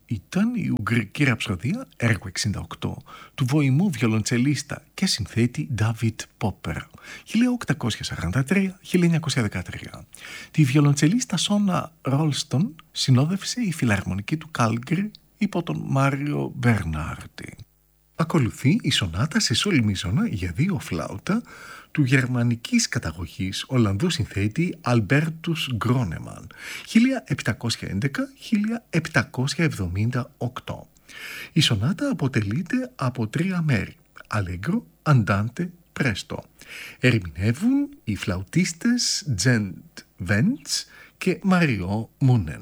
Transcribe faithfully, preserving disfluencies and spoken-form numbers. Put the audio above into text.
ήταν η Ουγγρική ραψοδία, έργο εξήντα οκτώ, του βοημού βιολοντσελίστα και συνθέτη David Popper, χίλια οκτακόσια σαράντα τρία με χίλια εννιακόσια δεκατρία. Τη βιολοντσελίστα Σόνα Ρόλστον συνόδευσε η φιλαρμονική του Κάλγκρι υπό τον Μάριο Μπερνάρντι. Ακολουθεί η σονάτα σε σολ μίζωνα για δύο φλάουτα του γερμανικής καταγωγής Ολλανδού συνθέτη Αλμπέρτους Γκρόνεμαν, χίλια επτακόσια έντεκα με χίλια επτακόσια εβδομήντα οκτώ. Η σονάτα αποτελείται από τρία μέρη, αλέγκρο, αντάντε, πρέστο. Ερμηνεύουν οι φλαουτίστες Τζεντ Βέντς και Μαριό Μούνεν.